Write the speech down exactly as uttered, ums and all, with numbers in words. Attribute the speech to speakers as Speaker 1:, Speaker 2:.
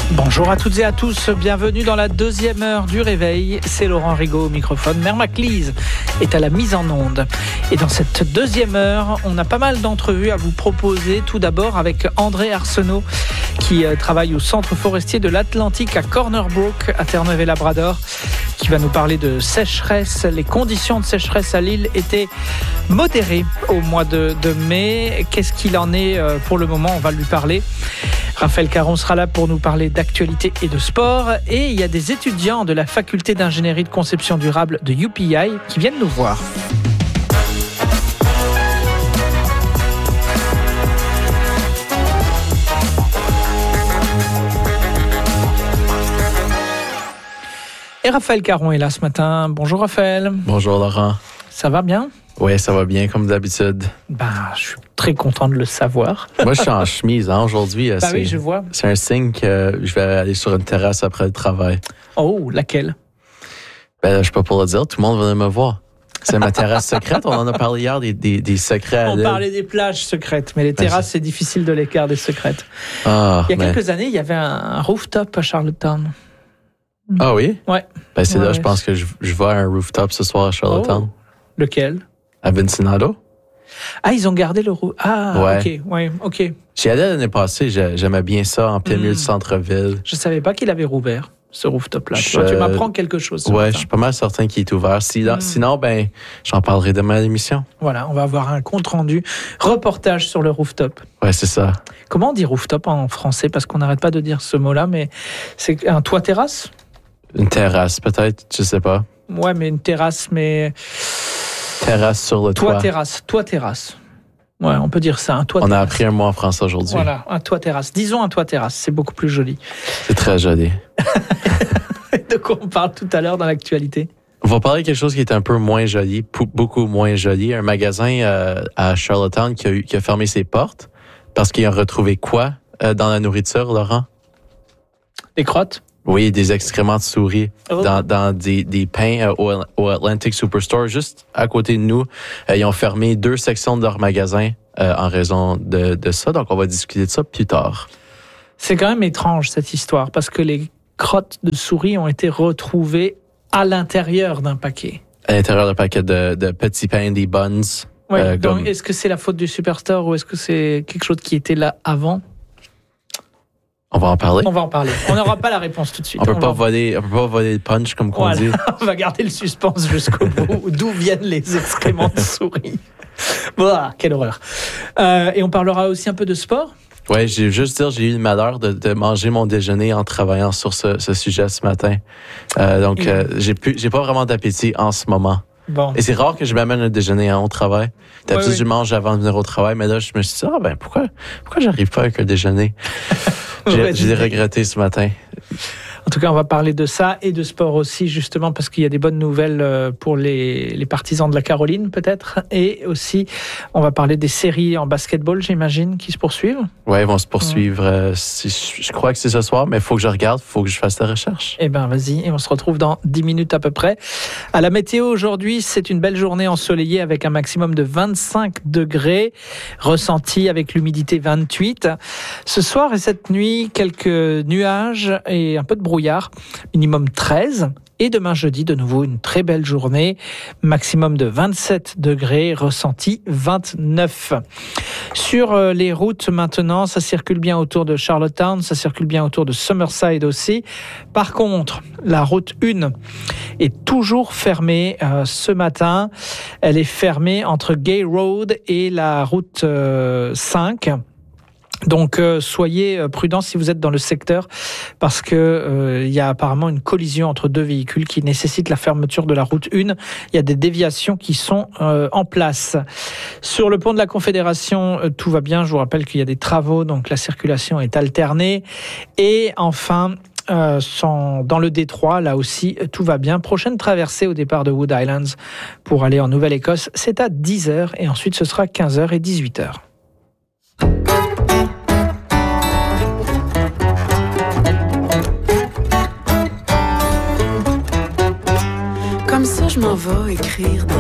Speaker 1: Bonjour à toutes et à tous, bienvenue dans la deuxième heure du réveil. C'est Laurent Rigaud au microphone. Mère Maclise est à la mise en onde. Et dans cette deuxième heure, on a pas mal d'entrevues à vous proposer. Tout d'abord avec André Arsenault qui travaille au Centre forestier de l'Atlantique à Corner Brook à Terre-Neuve-et-Labrador, qui va nous parler de sécheresse. Les conditions de sécheresse à l'île étaient modérées au mois de, de mai. Qu'est-ce qu'il en est pour le moment? On va lui parler. Raphaël Caron sera là pour nous parler d'actualité et de sport. Et il y a des étudiants de la faculté d'ingénierie de conception durable de U P I qui viennent nous voir. Et Raphaël Caron est là ce matin. Bonjour Raphaël.
Speaker 2: Bonjour Laurent.
Speaker 1: Ça va bien?
Speaker 2: Oui, ça va bien comme d'habitude.
Speaker 1: Ben, je suis très content de le savoir.
Speaker 2: Moi, je suis en chemise hein, aujourd'hui.
Speaker 1: Bah
Speaker 2: c'est,
Speaker 1: oui, je vois.
Speaker 2: C'est un signe que je vais aller sur une terrasse après le travail.
Speaker 1: Oh, laquelle?
Speaker 2: Ben, là, je peux pas le dire. Tout le monde venait me voir. C'est ma terrasse secrète. On en a parlé hier des, des, des secrets à
Speaker 1: On
Speaker 2: l'île.
Speaker 1: parlait des plages secrètes, mais les terrasses, c'est difficile de les garder secrètes.
Speaker 2: Ah,
Speaker 1: il y a
Speaker 2: mais...
Speaker 1: quelques années, il y avait un rooftop à Charlottetown.
Speaker 2: Ah oui?
Speaker 1: Ouais.
Speaker 2: Ben, c'est
Speaker 1: ouais,
Speaker 2: là,
Speaker 1: ouais.
Speaker 2: je pense que je, je vois un rooftop ce soir à Charlottetown.
Speaker 1: Oh. Lequel?
Speaker 2: À Vincenado.
Speaker 1: Ah, ils ont gardé le roof. Ah,
Speaker 2: ouais.
Speaker 1: ok, ouais, ok.
Speaker 2: J'y allais l'année passée. J'aimais bien ça en plein milieu
Speaker 1: mm.
Speaker 2: du centre-ville.
Speaker 1: Je savais pas qu'il avait rouvert, ce rooftop-là.
Speaker 2: Je...
Speaker 1: Tu, vois, tu m'apprends quelque chose. Ce
Speaker 2: ouais,
Speaker 1: matin.
Speaker 2: je suis pas mal certain qu'il est ouvert. Sinon, mm. sinon, ben, j'en parlerai demain à l'émission.
Speaker 1: Voilà, on va avoir un compte-rendu, reportage sur le rooftop.
Speaker 2: Ouais, c'est ça.
Speaker 1: Comment on dit rooftop en français? Parce qu'on n'arrête pas de dire ce mot-là, mais c'est un toit-terrasse?
Speaker 2: Une terrasse, peut-être, je sais pas.
Speaker 1: Ouais, mais une terrasse, mais...
Speaker 2: Terrasse sur le toit.
Speaker 1: Toit-terrasse, toit-terrasse. Ouais, on peut dire ça, un toit-terrasse.
Speaker 2: On a appris un mot en français aujourd'hui.
Speaker 1: Voilà, un toit-terrasse. Disons un toit-terrasse, c'est beaucoup plus joli.
Speaker 2: C'est très joli.
Speaker 1: De quoi on parle tout à l'heure dans l'actualité?
Speaker 2: On va parler de quelque chose qui est un peu moins joli, beaucoup moins joli. Un magasin euh, à Charlottetown qui a, eu, qui a fermé ses portes parce qu'ils ont retrouvé quoi euh, dans la nourriture, Laurent?
Speaker 1: Des crottes?
Speaker 2: Oui, des excréments de souris
Speaker 1: oh.
Speaker 2: dans, dans des, des pains euh, au, au Atlantic Superstore, juste à côté de nous. Euh, ils ont fermé deux sections de leur magasin euh, en raison de, de ça. Donc, on va discuter de ça plus tard.
Speaker 1: C'est quand même étrange, cette histoire, parce que les crottes de souris ont été retrouvées à l'intérieur d'un paquet.
Speaker 2: À l'intérieur d'un paquet de, de petits pains, des buns.
Speaker 1: Oui,
Speaker 2: euh,
Speaker 1: donc
Speaker 2: comme...
Speaker 1: est-ce que c'est la faute du Superstore ou est-ce que c'est quelque chose qui était là avant?
Speaker 2: On va en parler.
Speaker 1: On va en parler. On n'aura pas la réponse tout de suite.
Speaker 2: On peut
Speaker 1: on
Speaker 2: pas
Speaker 1: va...
Speaker 2: voler, on peut pas voler le punch comme qu'on
Speaker 1: voilà.
Speaker 2: dit.
Speaker 1: On va garder le suspense jusqu'au bout. D'où viennent les excréments de souris? Voilà, quelle horreur. Euh, et on parlera aussi un peu de sport.
Speaker 2: Ouais, j'ai juste dire, j'ai eu le malheur de, de manger mon déjeuner en travaillant sur ce, ce sujet ce matin. Euh, donc, mmh. euh, j'ai plus, j'ai pas vraiment d'appétit en ce moment.
Speaker 1: Bon. Et
Speaker 2: c'est rare que je m'amène un déjeuner hein, au travail. D'habitude, ouais, oui. je mange avant de venir au travail, mais là, je me suis dit, ah ben, pourquoi, pourquoi j'arrive pas avec un déjeuner? j'ai, j'ai regretté ce matin.
Speaker 1: En tout cas, on va parler de ça et de sport aussi, justement, parce qu'il y a des bonnes nouvelles pour les, les partisans de la Caroline, peut-être. Et aussi, on va parler des séries en basketball, j'imagine, qui se poursuivent.
Speaker 2: Oui, ils vont se poursuivre. Mmh. Euh, si, je crois que c'est ce soir, mais il faut que je regarde, il faut que je fasse la recherche.
Speaker 1: Eh bien, vas-y. Et on se retrouve dans dix minutes à peu près. À la météo, aujourd'hui, c'est une belle journée ensoleillée avec un maximum de vingt-cinq degrés, ressenti avec l'humidité vingt-huit. Ce soir et cette nuit, quelques nuages et un peu de brouillard. Minimum treize. Et demain jeudi, de nouveau, une très belle journée. Maximum de vingt-sept degrés, ressenti vingt-neuf. Sur les routes maintenant, ça circule bien autour de Charlottetown, ça circule bien autour de Summerside aussi. Par contre, la route un est toujours fermée euh, ce matin. Elle est fermée entre Gay Road et la route euh, cinq. Donc euh, soyez prudents si vous êtes dans le secteur parce que euh, il y a apparemment une collision entre deux véhicules qui nécessite la fermeture de la route un. Il y a des déviations qui sont euh, en place. Sur le pont de la Confédération, euh, tout va bien. Je vous rappelle qu'il y a des travaux, donc la circulation est alternée. Et enfin, euh, sans, dans le détroit, là aussi, tout va bien. Prochaine traversée au départ de Wood Islands pour aller en Nouvelle-Écosse, c'est à dix heures et ensuite ce sera quinze heures et dix-huit heures.
Speaker 3: Comme ça, je m'en vais écrire.